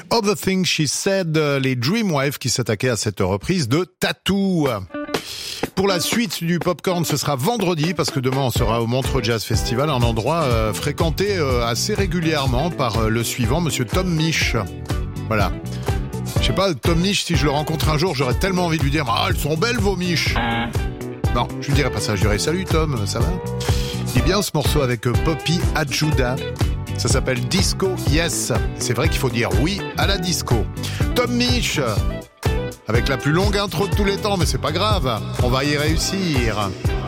All the Things She Said, les Dreamwave qui s'attaquaient à cette reprise de Tattoo. Pour la suite du Popcorn, ce sera vendredi, parce que demain on sera au Montreux Jazz Festival, un endroit fréquenté assez régulièrement par le suivant, monsieur Tom Misch. Voilà. Je sais pas, Tom Misch, si je le rencontre un jour, j'aurais tellement envie de lui dire « Ah, elles sont belles vos miches !» Non, je lui dirais pas ça, je dirais « Salut Tom, ça va ?» Il est bien ce morceau avec Poppy Ajuda. Ça s'appelle Disco Yes. C'est vrai qu'il faut dire oui à la disco. Tom Misch, avec la plus longue intro de tous les temps, mais c'est pas grave, on va y réussir.